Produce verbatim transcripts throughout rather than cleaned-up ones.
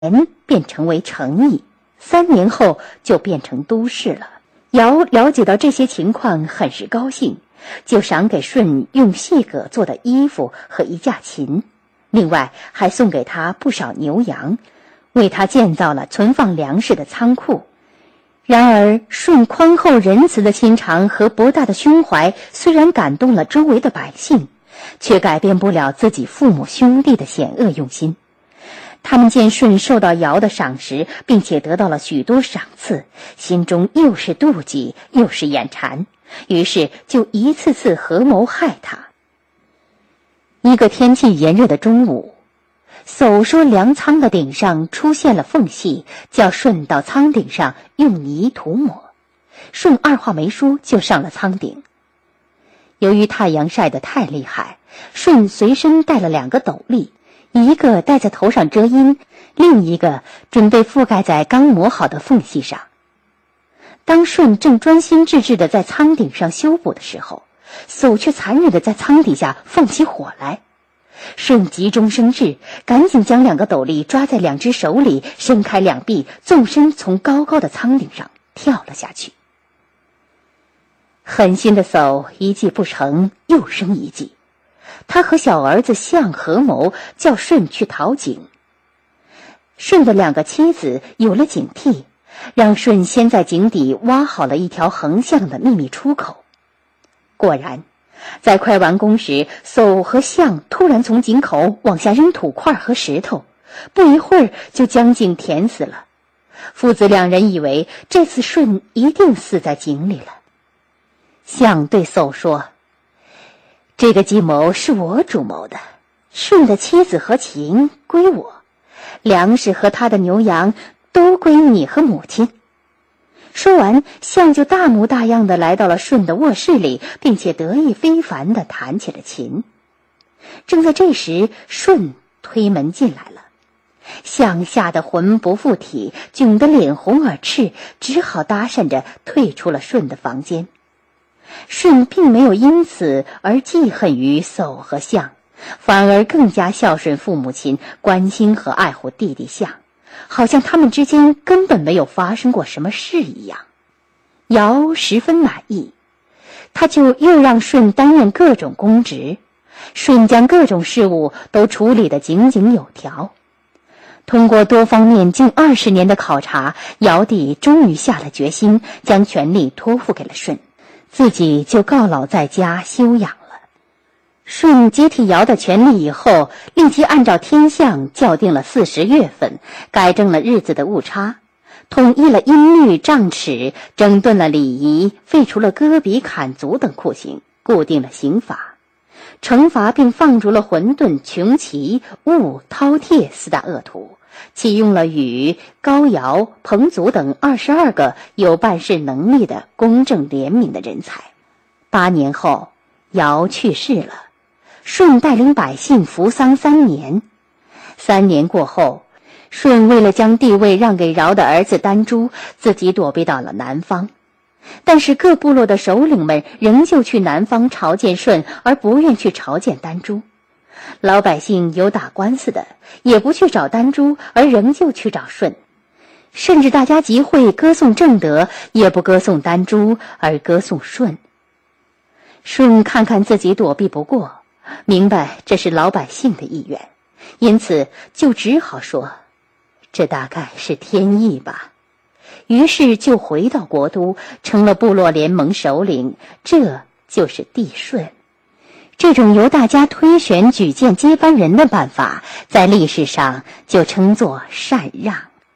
便成为城邑，三年后就变成都市了。尧了解到这些情况，很是高兴，就赏给舜用细葛做的衣服和一架琴，另外还送给他不少牛羊，为他建造了存放粮食的仓库。然而舜宽厚仁慈的心肠和博大的胸怀虽然感动了周围的百姓，却改变不了自己父母兄弟的险恶用心。他们见舜受到尧的赏识，并且得到了许多赏赐，心中又是妒忌又是眼馋，于是就一次次合谋害他。一个天气炎热的中午，叟说粮仓的顶上出现了缝隙，叫舜到仓顶上用泥涂抹。舜二话没说就上了仓顶。由于太阳晒得太厉害，舜随身带了两个斗笠，一个戴在头上遮阴，另一个准备覆盖在刚磨好的缝隙上。当舜正专心致志地在仓顶上修补的时候，叟却残忍地在仓底下放起火来。舜急中生智，赶紧将两个斗笠抓在两只手里，伸开两臂，纵身从高高的仓顶上跳了下去。狠心的叟一计不成，又生一计。他和小儿子象合谋，叫舜去讨井。舜的两个妻子有了警惕，让舜先在井底挖好了一条横向的秘密出口。果然，在快完工时，叟和象突然从井口往下扔土块和石头，不一会儿就将井填死了。父子两人以为这次舜一定死在井里了。象对叟说：“这个计谋是我主谋的，舜的妻子和琴归我，粮食和他的牛羊都归你和母亲。”说完，象就大模大样地来到了舜的卧室里，并且得意非凡地弹起了琴。正在这时，舜推门进来了，象吓得魂不附体，窘得脸红耳赤，只好搭讪着退出了舜的房间。舜并没有因此而记恨于叟和象，反而更加孝顺父母亲，关心和爱护弟弟象，好像他们之间根本没有发生过什么事一样。尧十分满意，他就又让舜担任各种公职。舜将各种事务都处理得井井有条。通过多方面近二十年的考察，尧帝终于下了决心，将权力托付给了舜，自己就告老在家休养了。舜接替尧的权力以后，立即按照天象校定了四十月份，改正了日子的误差，统一了音律杖尺，整顿了礼仪，废除了割鼻砍足等酷刑，固定了刑罚，惩罚并放逐了混沌、穷奇、兀、饕餮四大恶徒，启用了禹、高尧、彭祖等二十二个有办事能力的公正廉明的人才。八年后，尧去世了，舜带领百姓服丧三年。三年过后，舜为了将地位让给尧的儿子丹朱，自己躲避到了南方。但是各部落的首领们仍旧去南方朝见舜，而不愿去朝见丹朱。老百姓有打官司的，也不去找丹朱，而仍旧去找舜。甚至大家集会歌颂正德，也不歌颂丹朱，而歌颂舜。舜看看自己躲避不过，明白这是老百姓的意愿，因此就只好说，这大概是天意吧。于是就回到国都，成了部落联盟首领，这就是帝舜。这种由大家推选举荐接班人的办法，在历史上就称作禅让。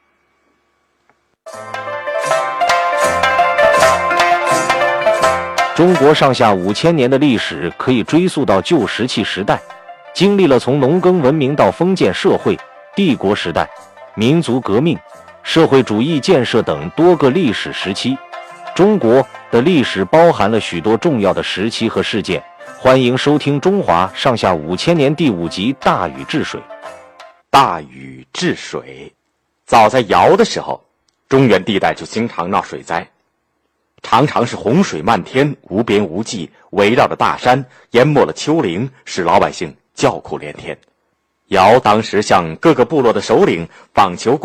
中国上下五千年的历史可以追溯到旧石器时代，经历了从农耕文明到封建社会、帝国时代、民族革命、社会主义建设等多个历史时期。中国的历史包含了许多重要的时期和事件。欢迎收听《中华上下五千年》第五集《大禹治水》。 大禹治水，早在尧的时候，中原地带就经常闹水灾，常常是洪水漫天，无边无际，围绕着大山，淹没了丘陵，使老百姓叫苦连天。 尧当时向各个部落的首领访求